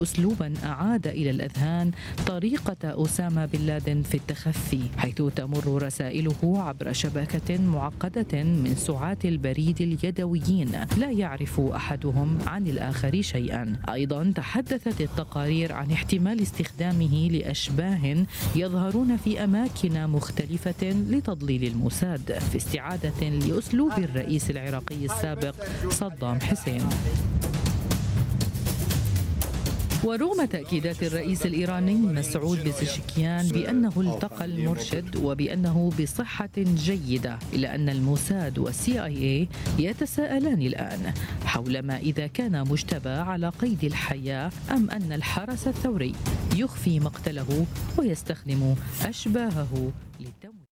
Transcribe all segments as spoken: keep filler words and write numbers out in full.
أسلوبا أعاد إلى الأذهان طريقة أسامة بن لادن في التخفي، حيث تمر رسائله عبر شبكة معقدة من سعاة البريد اليدويين لا يعرف أحدهم عن الآخر شيئا. أيضا تحدثت التقارير عن احتمال استخدامه لأشباه يظهرون في أماكن مختلفة لتضليل الموساد في استعادة لأسلوب الرئيس العراقي السابق صدام حسين. ورغم تأكيدات الرئيس الإيراني مسعود بزشكيان بأنه التقى المرشد وبأنه بصحة جيدة، إلا أن الموساد والسي آي إيه يتساءلان الآن حول ما إذا كان مجتبى على قيد الحياة أم أن الحرس الثوري يخفي مقتله ويستخدم أشباهه للتمويل.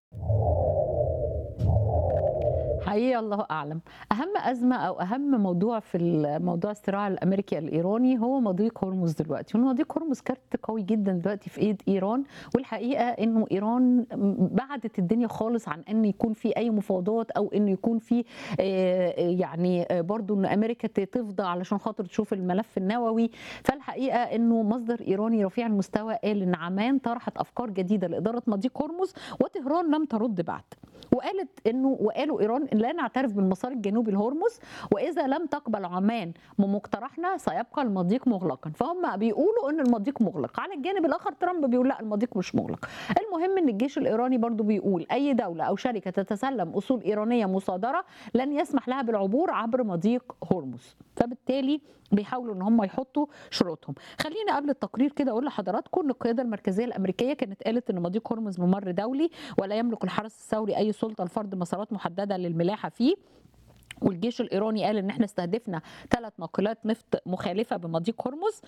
حقيقي الله أعلم. أهم أزمة أو أهم موضوع في موضوع الصراع الأمريكي الإيراني هو مضيق هرمز دلوقتي، ومضيق هرمز كارت قوي جدا دلوقتي في إيد إيران، والحقيقة إنه إيران بعدت الدنيا خالص عن أن يكون في أي مفاوضات أو إنه يكون في يعني برضو إن أمريكا تفضى علشان خاطر تشوف الملف النووي. فالحقيقة إنه مصدر إيراني رفيع المستوى قال إن عمان طرحت أفكار جديدة لإدارة مضيق هرمز وطهران لم ترد بعد، وقالت إنه وقالوا إيران إن لا نعترف بالمسار الجنوبي لهرمز، واذا لم تقبل عمان بمقترحنا سيبقى المضيق مغلقا. فهم بيقولوا ان المضيق مغلق، على الجانب الاخر ترامب بيقول لا المضيق مش مغلق. المهم ان الجيش الايراني برضو بيقول اي دوله او شركه تتسلم اصول ايرانيه مصادره لن يسمح لها بالعبور عبر مضيق هرمز، فبالتالي بيحاولوا ان هم يحطوا شروطهم. خلينا قبل التقرير كده اقول لحضراتكم ان القياده المركزيه الامريكيه كانت قالت ان مضيق هرمز ممر دولي ولا يملك الحرس الثوري اي سلطه لفرض مسارات محدده للملاحه فيه. والجيش الايراني قال ان احنا استهدفنا ثلاث ناقلات نفط مخالفه بمضيق هرمز،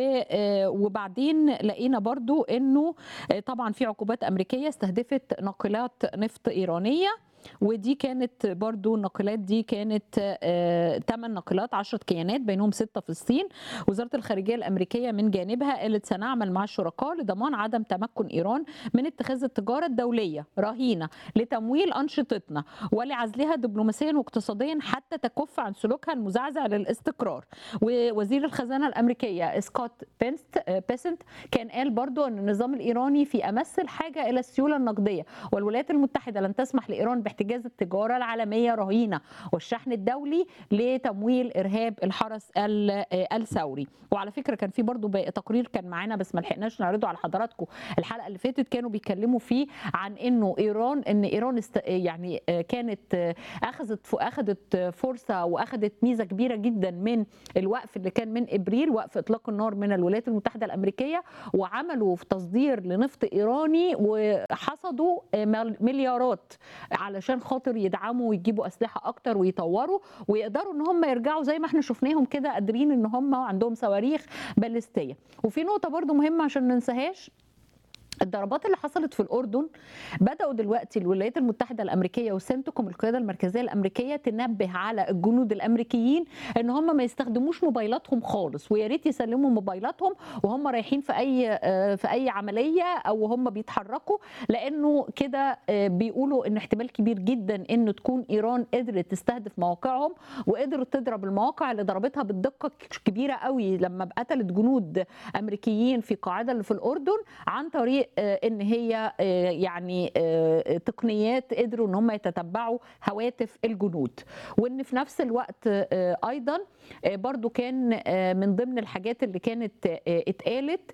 وبعدين لقينا برضو انه طبعا في عقوبات امريكيه استهدفت ناقلات نفط ايرانيه، ودي كانت برضو الناقلات دي كانت ثمان ناقلات عشرة كيانات بينهم ستة في الصين. وزارة الخارجية الأمريكية من جانبها قالت سنعمل مع الشركاء لضمان عدم تمكن إيران من اتخاذ التجارة الدولية رهينة لتمويل أنشطتنا ولعزلها دبلوماسيا واقتصاديا حتى تكف عن سلوكها المزعزع للاستقرار. ووزير الخزانة الأمريكية سكوت بيسنت كان قال برضو أن النظام الإيراني في أمس الحاجة إلى السيولة النقدية، والولايات المتحدة لن تسمح لإيران باحتجاز التجارة العالمية رهينة والشحن الدولي لتمويل إرهاب الحرس الثوري. وعلى فكرة كان في برضو تقرير كان معانا بس ما لحقناش نعرضه على حضراتكم الحلقة اللي فاتت، كانوا بيتكلموا فيه عن انه ايران ان ايران است يعني كانت اخذت اخذت فرصة واخذت ميزة كبيرة جدا من الوقف اللي كان من ابريل، وقف اطلاق النار من الولايات المتحدة الامريكية، وعملوا في تصدير لنفط ايراني وحصدوا مليارات علشان خاطر يدعموا ويجيبوا اسلحه اكتر ويطوروا ويقدروا ان هم يرجعوا زي ما احنا شفناهم كده قادرين ان هم عندهم صواريخ باليستيه. وفي نقطه برضو مهمه عشان ما ننساهاش، الضربات اللي حصلت في الأردن بدأوا دلوقتي الولايات المتحدة الأمريكية وسنتكم القيادة المركزية الأمريكية تنبه على الجنود الأمريكيين إن هم ما يستخدموش موبايلاتهم خالص، ويا ريت يسلموا موبايلاتهم وهم رايحين في أي في أي عملية أو هم بيتحركوا، لأنه كده بيقولوا إن احتمال كبير جدا إنه تكون إيران قدرت تستهدف مواقعهم وقدرت تضرب المواقع اللي ضربتها بالدقة كبيرة قوي لما قتلت جنود أمريكيين في قاعدة اللي في الأردن عن طريق ان هي يعني تقنيات قدروا ان هم يتتبعوا هواتف الجنود. وان في نفس الوقت ايضا برضو كان من ضمن الحاجات اللي كانت اتقالت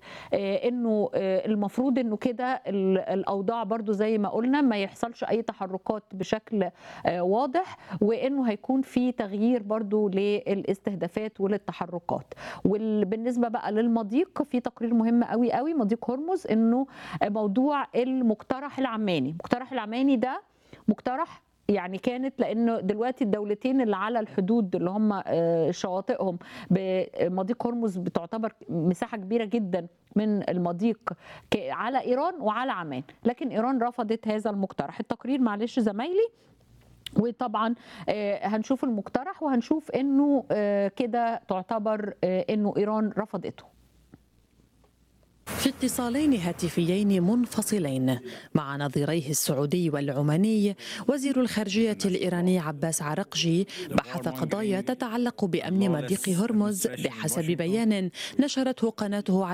انه المفروض انه كده الاوضاع برضو زي ما قلنا ما يحصلش اي تحركات بشكل واضح، وانه هيكون في تغيير برضو للاستهدافات وللتحركات. وبالنسبه بقى للمضيق في تقرير مهم قوي قوي مضيق هرمز، انه موضوع المقترح العماني. المقترح العماني ده مقترح يعني كانت لانه دلوقتي الدولتين اللي على الحدود اللي هم شواطئهم بمضيق هرمز بتعتبر مساحه كبيره جدا من المضيق على ايران وعلى عمان، لكن ايران رفضت هذا المقترح. التقرير معلش زمايلي، وطبعا هنشوف المقترح وهنشوف انه كده تعتبر انه ايران رفضته. في اتصالين هاتفيين منفصلين مع نظيريه السعودي والعماني، وزير الخارجية الإيراني عباس عرقجي بحث قضايا تتعلق بأمن مضيق هرمز بحسب بيان نشرته قناته